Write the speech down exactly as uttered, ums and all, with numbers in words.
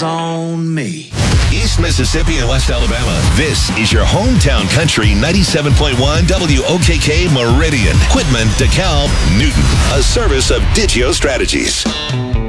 on me. East Mississippi and West Alabama. This is your hometown country ninety-seven point one W O K K Meridian. Quitman, DeKalb, Newton. A service of Digio Strategies.